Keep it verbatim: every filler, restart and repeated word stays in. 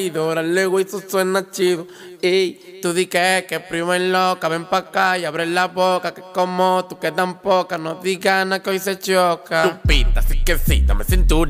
Dale, güey, eso suena chido. Ey, tú di que, que primo es loca, ven pa' acá y abre la boca, que como tú que tan poca, no digas nada que hoy se choca. Tu pita, así que sí, dame cintura.